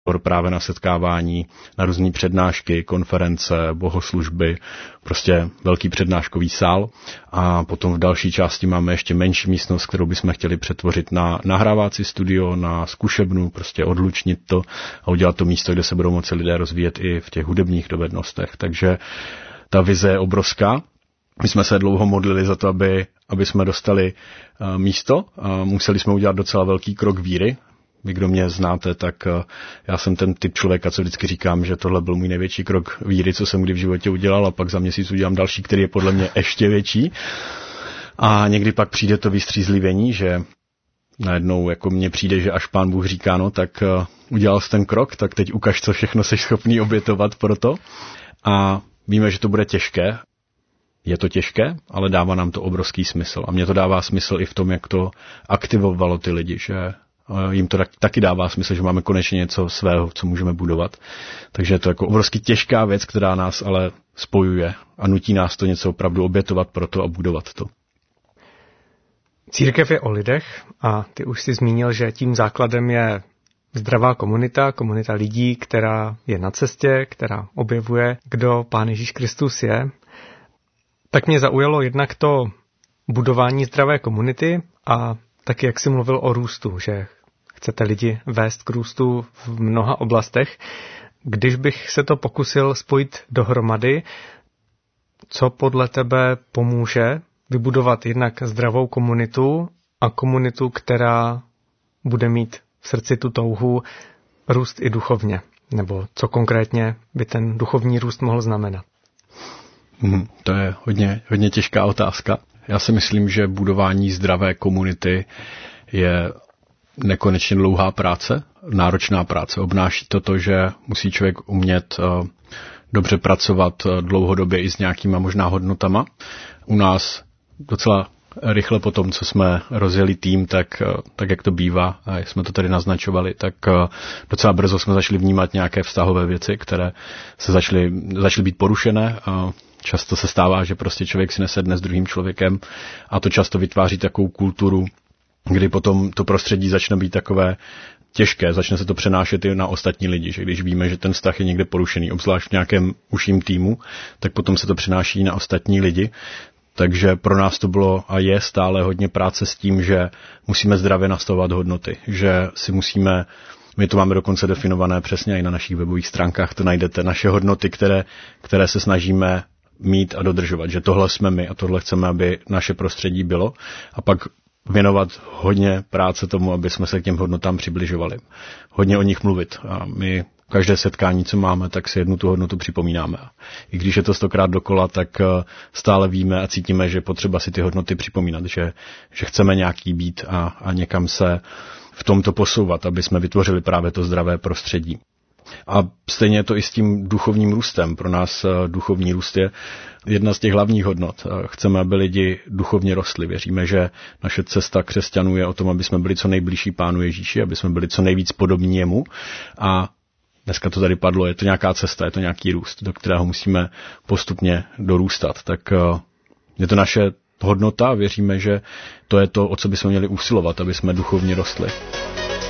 právě na setkávání, na různé přednášky, konference, bohoslužby, prostě velký přednáškový sál. A potom v další části máme ještě menší místnost, kterou bychom chtěli přetvořit na nahrávací studio, na zkušebnu, prostě odlučnit to a udělat to místo, kde se budou moci lidé rozvíjet i v těch hudebních dovednostech. Takže ta vize je obrovská. My jsme se dlouho modlili za to, aby jsme dostali místo. Museli jsme udělat docela velký krok víry. Vy, kdo mě znáte, tak já jsem ten typ člověka, co vždycky říkám, že tohle byl můj největší krok víry, co jsem kdy v životě udělal, a pak za měsíc udělám další, který je podle mě ještě větší. A někdy pak přijde to vystřízlivění, že najednou jako mně přijde, že až Pán Bůh říká, no tak udělal jsi ten krok, tak teď ukaž, co všechno jsi schopný obětovat pro to. A víme, že to bude těžké. Je to těžké, ale dává nám to obrovský smysl. A mně to dává smysl i v tom, jak to aktivovalo ty lidi, že jim to taky dává smysl, že máme konečně něco svého, co můžeme budovat. Takže je to jako obrovský těžká věc, která nás ale spojuje a nutí nás to něco opravdu obětovat pro to a budovat to. Církev je o lidech a ty už jsi zmínil, že tím základem je zdravá komunita lidí, která je na cestě, která objevuje, kdo Pán Ježíš Kristus je. Tak mě zaujalo jednak to budování zdravé komunity a taky, jak jsi mluvil o růstu, že chcete lidi vést k růstu v mnoha oblastech. Když bych se to pokusil spojit dohromady, co podle tebe pomůže vybudovat jednak zdravou komunitu a komunitu, která bude mít v srdci tu touhu růst i duchovně? Nebo co konkrétně by ten duchovní růst mohl znamenat? To je hodně těžká otázka. Já si myslím, že budování zdravé komunity je nekonečně dlouhá práce, náročná práce. Obnáší to, že musí člověk umět dobře pracovat dlouhodobě i s nějakýma možná hodnotama. U nás docela rychle po tom, co jsme rozjeli tým, tak jak to bývá, a jak jsme to tady naznačovali, tak docela brzo jsme začali vnímat nějaké vztahové věci, které se začaly být porušené. Často se stává, že prostě člověk si nesedne s druhým člověkem a to často vytváří takovou kulturu, kdy potom to prostředí začne být takové těžké, začne se to přenášet i na ostatní lidi, že když víme, že ten vztah je někde porušený, obzvlášť v nějakém užším týmu, tak potom se to přenáší na ostatní lidi. Takže pro nás to bylo a je stále hodně práce s tím, že musíme zdravě nastavovat hodnoty, že si musíme, my to máme dokonce definované přesně i na našich webových stránkách, to najdete, naše hodnoty, které se snažíme mít a dodržovat, že tohle jsme my a tohle chceme, aby naše prostředí bylo, a pak věnovat hodně práce tomu, aby jsme se k těm hodnotám přibližovali. Hodně o nich mluvit. A my každé setkání, co máme, tak si jednu tu hodnotu připomínáme. I když je to 100krát dokola, tak stále víme a cítíme, že potřeba si ty hodnoty připomínat, že chceme nějaký být a někam se v tomto posouvat, aby jsme vytvořili právě to zdravé prostředí. A stejně je to i s tím duchovním růstem. Pro nás duchovní růst je jedna z těch hlavních hodnot. Chceme, aby lidi duchovně rostli. Věříme, že naše cesta křesťanů je o tom, aby jsme byli co nejbližší Pánu Ježíši, aby jsme byli co nejvíc podobní jemu. A dneska to tady padlo, je to nějaká cesta, je to nějaký růst, do kterého musíme postupně dorůstat. Tak je to naše hodnota a věříme, že to je to, o co bychom měli usilovat, aby jsme duchovně rostli.